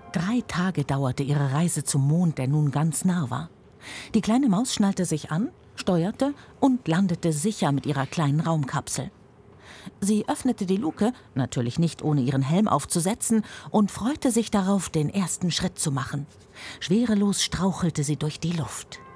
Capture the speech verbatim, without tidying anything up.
Drei Tage dauerte ihre Reise zum Mond, der nun ganz nah war. Die kleine Maus schnallte sich an, steuerte und landete sicher mit ihrer kleinen Raumkapsel. Sie öffnete die Luke, natürlich nicht ohne ihren Helm aufzusetzen, und freute sich darauf, den ersten Schritt zu machen. Schwerelos strauchelte sie durch die Luft.